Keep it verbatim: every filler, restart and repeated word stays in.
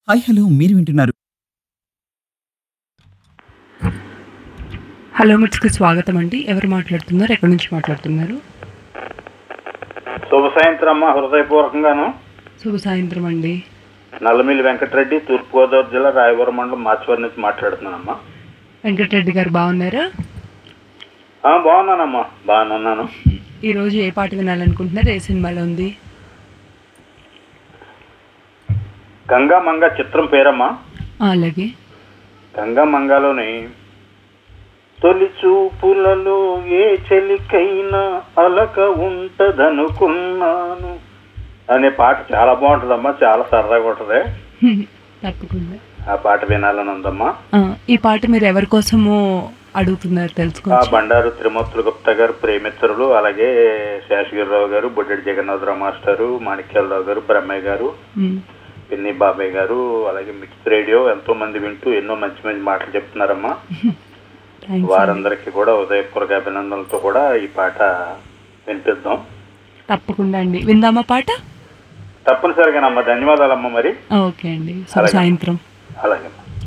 Hi hello మీరు వింటున్నారు hello మిట్స్‌కి స్వాగతం అండి. ఎవరు మాట్లాడుతున్నారు? ఎక్కడి నుంచి మాట్లాడుతున్నారు? శుభ సాయంత్రం అమ్మా, హృదయపూర్వకంగాను. శుభ సాయంత్రం అండి. నల్లమిల్లి వెంకటరెడ్డి, తూర్పుగోదావరి జిల్లా రాయవరం మండలం మార్చివారి నుంచి మాట్లాడుతున్నానమ్మా. వెంకటరెడ్డి గారు బాగున్నారా? ఆ, బాగున్నానమ్మా, బాగున్నాను. ఈరోజు ఏ పాట వినాలనుకుంటున్నారు? ఏ సినిమాలో ఉంది? గంగా మంగ చిత్రం పేరమ్మా. ఆ, అలాగే. గంగా మంగలోని తొలి చూపులలో ఏ చెలికైనా అలక ఉంటదనుకున్నాను అనే పాట చాలా బాగుంటుందమ్మా, చాలా సరదాగా ఉంటుంది. తప్పకుండా ఆ పాట వినాలని ఉందమ్మా. ఆ, ఈ పాట మీరు ఎవరి కోసమో అడుగుతున్నారు ఆ తెలుసుకోవచ్చు? బండారు త్రిమూర్తులు గుప్తా గారు ప్రేమిత్రులు, అలాగే శేషగిరిరావు గారు, బుడ్డెడి జగన్నాథరావు మాస్టారు, మాణిక్యాలరావు గారు, బ్రహ్మయ్య గారు, మ్మ్. పిన్ని బాబాయ్ గారు, అలాగే మిక్స్ రేడియో ఎంతో మంది వింటూ ఎన్నో మంచి మంచి మాటలు చెప్తున్నారమ్మా. థ్యాంక్స్ అండి. వారందరికీ కూడా ఉదయపూర్వక అభినందనలతో కూడా ఈ పాట వినిపిద్దాం. తప్పకుండా అండి. విందామా పాట? తప్పనిసరిగానమ్మా, ధన్యవాదాలమ్మా. మరి ఓకే అండి. శుభ అలాగే. సాయంత్రం. అలాగే.